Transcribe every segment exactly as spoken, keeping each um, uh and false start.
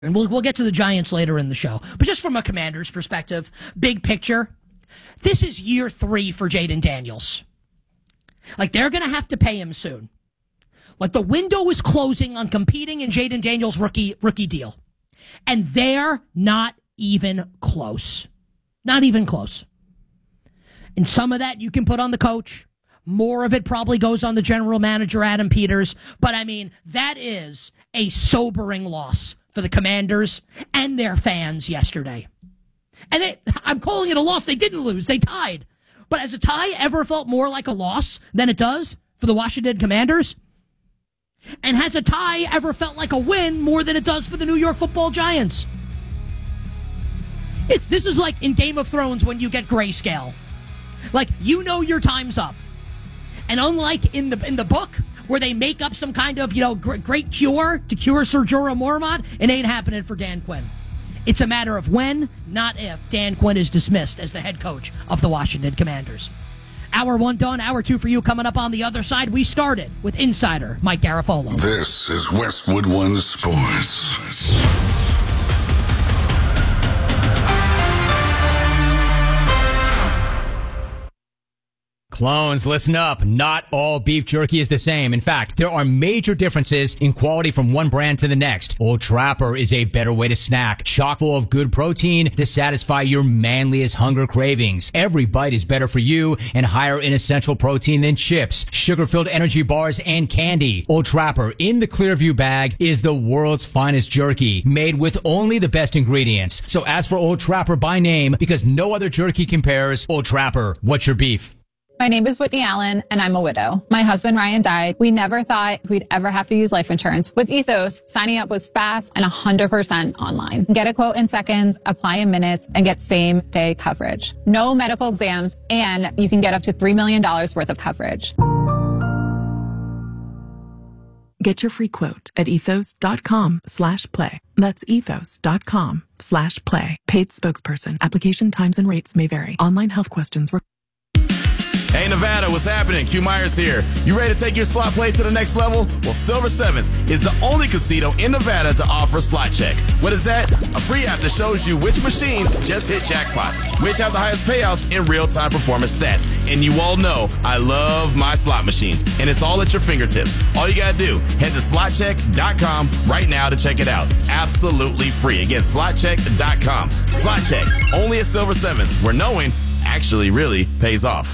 And we'll we'll get to the Giants later in the show. But just from a Commander's perspective, big picture, this is year three for Jayden Daniels. Like, they're going to have to pay him soon. Like, the window is closing on competing in Jayden Daniels' rookie rookie deal. And they're not even close. Not even close. And some of that you can put on the coach. More of it probably goes on the general manager, Adam Peters. But, I mean, that is a sobering loss for the Commanders and their fans yesterday. And they, I'm calling it a loss. They didn't lose. They tied. But has a tie ever felt more like a loss than it does for the Washington Commanders? And has a tie ever felt like a win more than it does for the New York Football Giants? It, this is like in Game of Thrones when you get grayscale. Like, you know your time's up. And unlike in the in the book, where they make up some kind of, you know, great, great cure to cure Sir Jorah Mormont, it ain't happening for Dan Quinn. It's a matter of when, not if, Dan Quinn is dismissed as the head coach of the Washington Commanders. Hour one done, hour two for you coming up on the other side. We started with insider Mike Garafolo. This is Westwood One Sports. Clones, listen up. Not all beef jerky is the same. In fact, there are major differences in quality from one brand to the next. Old Trapper is a better way to snack, chock full of good protein to satisfy your manliest hunger cravings. Every bite is better for you and higher in essential protein than chips, sugar-filled energy bars, and candy. Old Trapper in the Clearview bag is the world's finest jerky, made with only the best ingredients. So ask for Old Trapper by name because no other jerky compares. Old Trapper, what's your beef? My name is Whitney Allen, and I'm a widow. My husband, Ryan, died. We never thought we'd ever have to use life insurance. With Ethos, signing up was fast and one hundred percent online. Get a quote in seconds, apply in minutes, and get same-day coverage. No medical exams, and you can get up to three million dollars worth of coverage. Get your free quote at ethos.com slash play. That's ethos.com slash play. Paid spokesperson. Application times and rates may vary. Online health questions required. Hey, Nevada, what's happening? Q Myers here. You ready to take your slot play to the next level? Well, Silver Sevens is the only casino in Nevada to offer Slot Check. What is that? A free app that shows you which machines just hit jackpots, which have the highest payouts in real-time performance stats. And you all know I love my slot machines, and it's all at your fingertips. All you gotta do, head to slot check dot com right now to check it out. Absolutely free. Again, slot check dot com. Slot Check, only at Silver Sevens, where knowing actually really pays off.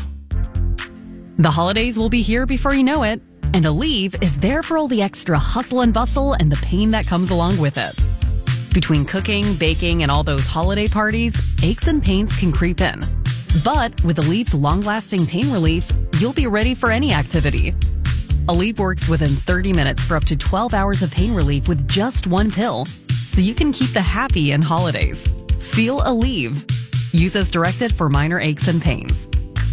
The holidays will be here before you know it, and Aleve is there for all the extra hustle and bustle and the pain that comes along with it. Between cooking, baking, and all those holiday parties, aches and pains can creep in. But with Aleve's long-lasting pain relief, you'll be ready for any activity. Aleve works within thirty minutes for up to twelve hours of pain relief with just one pill, so you can keep the happy in holidays. Feel Aleve. Use as directed for minor aches and pains.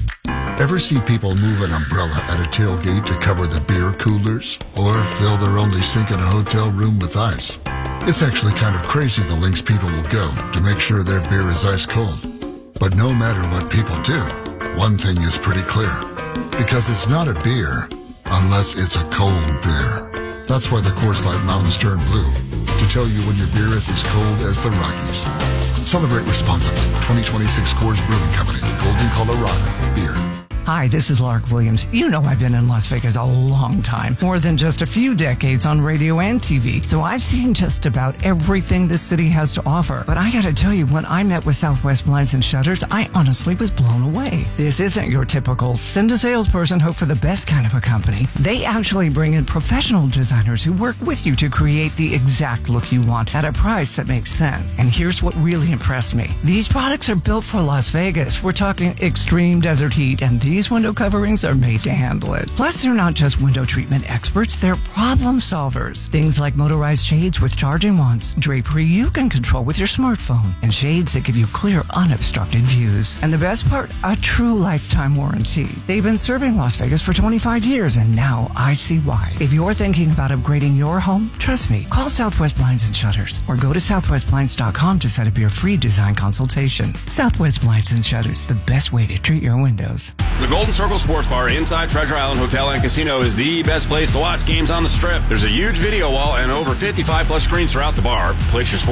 Ever see people move an umbrella at a tailgate to cover the beer coolers? Or fill their only sink in a hotel room with ice? It's actually kind of crazy the lengths people will go to make sure their beer is ice cold. But no matter what people do, one thing is pretty clear. Because it's not a beer unless it's a cold beer. That's why the Coors Light Mountains turn blue. To tell you when your beer is as cold as the Rockies. Celebrate responsibly. twenty twenty-six Coors Brewing Company. Golden, Colorado. Beer. Hi, this is Lark Williams. You know I've been in Las Vegas a long time, more than just a few decades on radio and T V. So I've seen just about everything the city has to offer. But I gotta tell you, when I met with Southwest Blinds and Shutters, I honestly was blown away. This isn't your typical send a salesperson, hope for the best kind of a company. They actually bring in professional designers who work with you to create the exact look you want at a price that makes sense. And here's what really impressed me. These products are built for Las Vegas. We're talking extreme desert heat, and these These window coverings are made to handle it. Plus, they're not just window treatment experts, they're problem solvers. Things like motorized shades with charging wands, drapery you can control with your smartphone, and shades that give you clear, unobstructed views. And the best part, a true lifetime warranty. They've been serving Las Vegas for twenty-five years, and now I see why. If you're thinking about upgrading your home, trust me, call Southwest Blinds and Shutters, or go to southwest blinds dot com to set up your free design consultation. Southwest Blinds and Shutters, the best way to treat your windows. The Golden Circle Sports Bar inside Treasure Island Hotel and Casino is the best place to watch games on the Strip. There's a huge video wall and over fifty-five plus screens throughout the bar. Place your sports